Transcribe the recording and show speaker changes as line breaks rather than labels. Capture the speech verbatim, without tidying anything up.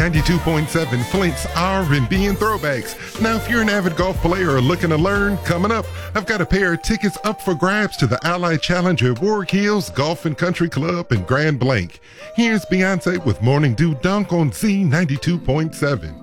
ninety-two point seven, Flint's R and B and throwbacks. Now, if you're an avid golf player or looking to learn, coming up, I've got a pair of tickets up for grabs to the Ally Challenge at Warwick Hills Golf and Country Club in Grand Blanc. Here's Beyonce with Morning Dew Dunk on Z ninety-two point seven.